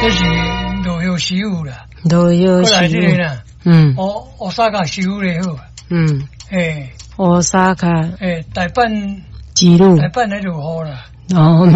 这是路有师傅啦， 都有过来是这个啦，我沙卡师傅咧好， 大阪大阪记录来就好啦。 哦，